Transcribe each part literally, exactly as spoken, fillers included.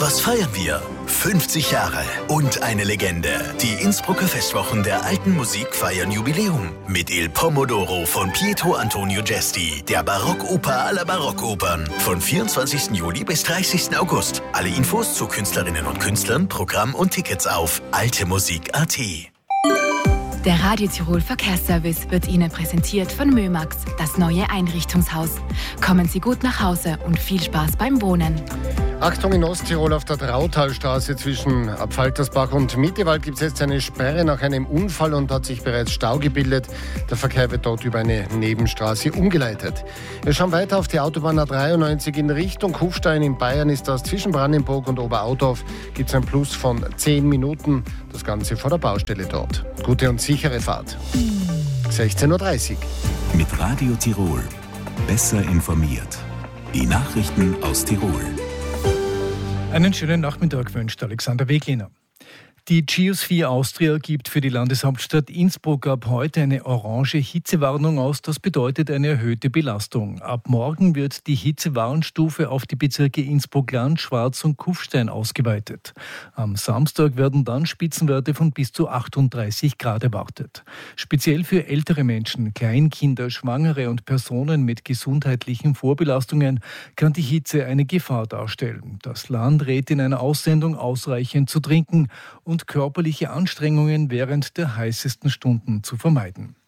Was feiern wir? fünfzig Jahre und eine Legende. Die Innsbrucker Festwochen der alten Musik feiern Jubiläum mit Il Pomodoro von Pietro Antonio Gesti, der Barockoper aller Barockopern, von vierundzwanzigsten Juli bis dreißigsten August. Alle Infos zu Künstlerinnen und Künstlern, Programm und Tickets auf altemusik punkt at. Der Radio Tirol Verkehrsservice wird Ihnen präsentiert von Mömax, das neue Einrichtungshaus. Kommen Sie gut nach Hause und viel Spaß beim Wohnen. Achtung, in Osttirol auf der Trautalstraße zwischen Abfaltersbach und Mittewald gibt es jetzt eine Sperre nach einem Unfall und hat sich bereits Stau gebildet. Der Verkehr wird dort über eine Nebenstraße umgeleitet. Wir schauen weiter auf die Autobahn A dreiundneunzig in Richtung Kufstein. In Bayern ist das zwischen Brandenburg und Oberautorf. Gibt es ein Plus von zehn Minuten. Das Ganze vor der Baustelle dort. Gute und sichere Fahrt. sechzehn Uhr dreißig. Mit Radio Tirol. Besser informiert. Die Nachrichten aus Tirol. Einen schönen Nachmittag wünscht Alexander Wegliner. Die Geosphere Austria gibt für die Landeshauptstadt Innsbruck ab heute eine orange Hitzewarnung aus. Das bedeutet eine erhöhte Belastung. Ab morgen wird die Hitzewarnstufe auf die Bezirke Innsbruck-Land, Schwarz und Kufstein ausgeweitet. Am Samstag werden dann Spitzenwerte von bis zu achtunddreißig Grad erwartet. Speziell für ältere Menschen, Kleinkinder, Schwangere und Personen mit gesundheitlichen Vorbelastungen kann die Hitze eine Gefahr darstellen. Das Land rät in einer Aussendung, ausreichend zu trinken und und körperliche Anstrengungen während der heißesten Stunden zu vermeiden.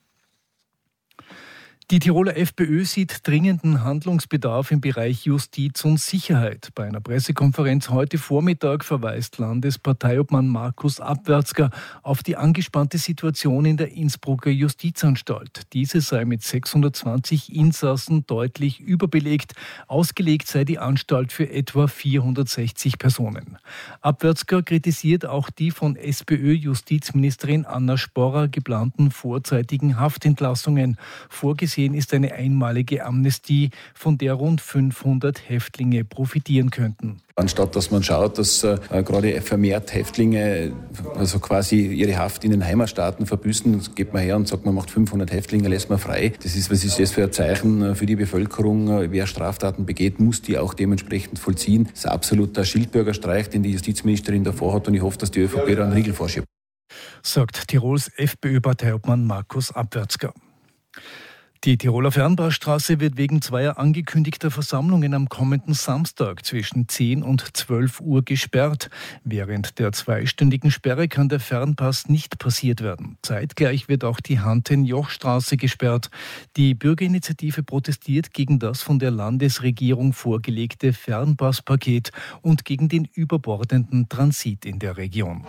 Die Tiroler FPÖ sieht dringenden Handlungsbedarf im Bereich Justiz und Sicherheit. Bei einer Pressekonferenz heute Vormittag verweist Landesparteiobmann Markus Abwärtsger auf die angespannte Situation in der Innsbrucker Justizanstalt. Diese sei mit sechshundertzwanzig Insassen deutlich überbelegt. Ausgelegt sei die Anstalt für etwa vierhundertsechzig Personen. Abwärtsger kritisiert auch die von SPÖ-Justizministerin Anna Sporrer geplanten vorzeitigen Haftentlassungen. Vorgesehen ist eine einmalige Amnestie, von der rund fünfhundert Häftlinge profitieren könnten. Anstatt dass man schaut, dass äh, gerade vermehrt Häftlinge also quasi ihre Haft in den Heimatstaaten verbüßen, geht man her und sagt, man macht fünfhundert Häftlinge, lässt man frei. Das ist, was ist das für ein Zeichen für die Bevölkerung? Wer Straftaten begeht, muss die auch dementsprechend vollziehen. Das ist ein absoluter Schildbürgerstreich, den die Justizministerin davor hat, und ich hoffe, dass die ÖVP da einen Riegel vorschiebt. Sagt Tirols FPÖ-Parteiobmann Markus Abwärtsger. Die Tiroler Fernbahstraße wird wegen zweier angekündigter Versammlungen am kommenden Samstag zwischen zehn und zwölf Uhr gesperrt. Während der zweistündigen Sperre kann der Fernpass nicht passiert werden. Zeitgleich wird auch die Hanten-Joch-Straße gesperrt. Die Bürgerinitiative protestiert gegen das von der Landesregierung vorgelegte Fernpasspaket und gegen den überbordenden Transit in der Region.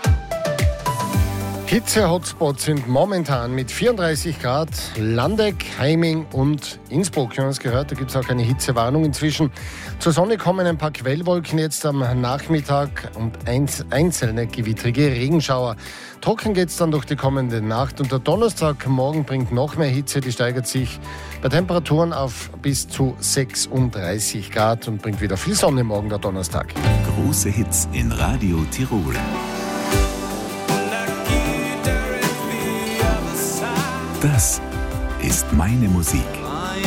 Hitze-Hotspots sind momentan mit vierunddreißig Grad Landeck, Heiming und Innsbruck. Wir haben es gehört, da gibt es auch eine Hitzewarnung inzwischen. Zur Sonne kommen ein paar Quellwolken jetzt am Nachmittag und einzelne gewittrige Regenschauer. Trocken geht es dann durch die kommende Nacht und der Donnerstagmorgen bringt noch mehr Hitze. Die steigert sich bei Temperaturen auf bis zu sechsunddreißig Grad und bringt wieder viel Sonne morgen, der Donnerstag. Große Hits in Radio Tirol. Das ist meine Musik.